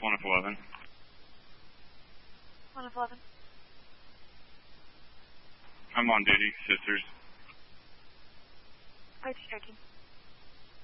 1 of 11. 1 of 11. I'm on duty, sisters. Approach tracking.